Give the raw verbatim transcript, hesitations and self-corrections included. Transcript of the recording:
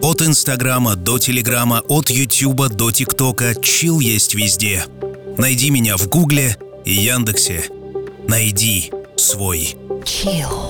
От Инстаграма до Телеграма, от Ютуба до ТикТока, чил есть везде. Найди меня в Гугле и Яндексе. Найди свой Chill.